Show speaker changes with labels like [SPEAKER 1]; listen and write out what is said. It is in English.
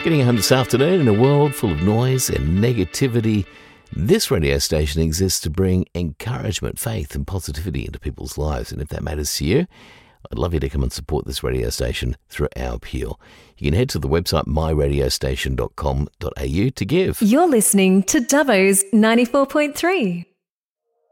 [SPEAKER 1] Getting home this afternoon in a world full of noise and negativity, this radio station exists to bring encouragement, faith and positivity into people's lives. And if that matters to you, I'd love you to come and support this radio station through our appeal. You can head to the website myradiostation.com.au to give.
[SPEAKER 2] You're listening to Dubbo's 94.3.